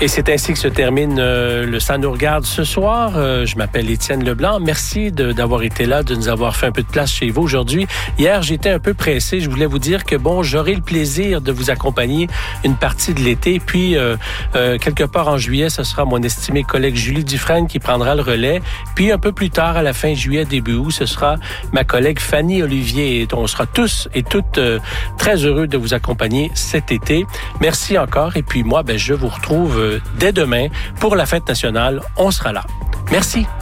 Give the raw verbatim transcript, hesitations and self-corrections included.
Et c'est ainsi que se termine euh, le Ça nous regarde ce soir. Euh, je m'appelle Étienne Leblanc. Merci de, d'avoir été là, de nous avoir fait un peu de place chez vous aujourd'hui. Hier, j'étais un peu pressé. Je voulais vous dire que, bon, j'aurai le plaisir de vous accompagner une partie de l'été. Puis, euh, euh, quelque part en juillet, ce sera mon estimée collègue Julie Dufresne qui prendra le relais. Puis, un peu plus tard, à la fin juillet, début août, ce sera ma collègue Fanny Olivier. Et on sera tous et toutes euh, très heureux de vous accompagner cet été. Merci encore. Et puis, moi, ben, je vous retrouve euh, dès demain pour la fête nationale. On sera là. Merci.